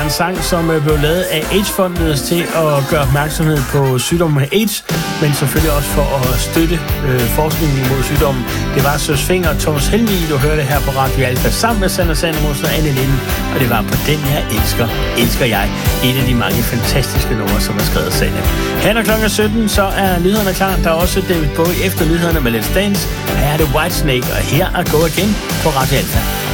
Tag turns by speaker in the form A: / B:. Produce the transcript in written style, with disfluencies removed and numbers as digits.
A: var en sang, som blev lavet af AIDS-fondet til at gøre opmærksomhed på sygdommen AIDS, men selvfølgelig også for at støtte forskningen mod sygdommen. Det var Søs Fenger og Thomas Helmig, du hørte her på Radio Alfa sammen med Sander Sandermosen og Anne Linden, og det var på den, jeg elsker jeg. Et af de mange fantastiske numre, som er skrevet Sanne. Her når klokken 17, så er nyhederne klar. Der er også David Bowie efter nyhederne med Let's Dance. Her er det Whitesnake, og her er Go Again på Radio Alfa.